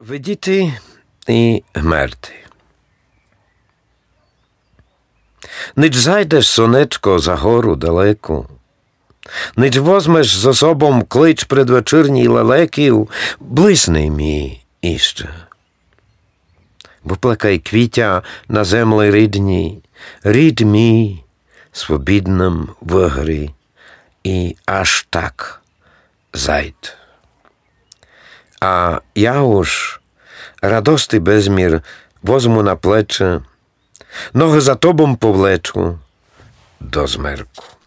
Видіти і гмерти. Ніч зайдеш, сонечко, за гору далеку, ніч возьмеш з собом клич предвечірній лелеків, блисни мій іще. Виплакай квітя на землі рідній, рід мій, свобідним в грі, і аж так зайд. А я уж радости безмір возьму на плече, ноги за тобом повлечу до змерку.